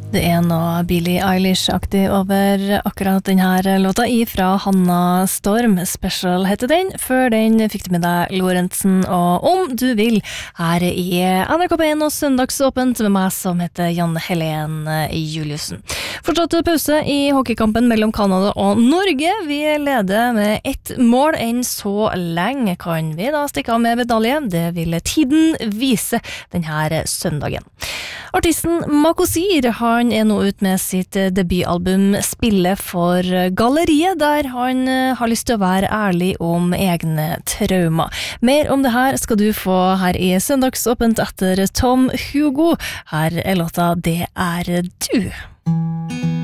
Det noe Billie Eilish-aktig over akkurat denne låta ifra Hanna Storm. Special heter den. Før den fikk du med deg Lorentzen og Om du vil, her i NRK P1 og Søndagsåpent med meg som heter Janne Helen Juliussen. Fortsatt pause i hockeykampen mellom Kanada og Norge. Vi leder med 1 mål enn så lenge. Kan vi da stikke av med medalje? Det vil tiden vise denne søndagen. Artisten Makosir, han nå ut med sitt debutalbum Spille for Galleriet, der han har lyst til å være ærlig om egne traumer. Mer om det her skal du få her i Søndagsåpent etter Tom Hugo. Her låta Det du.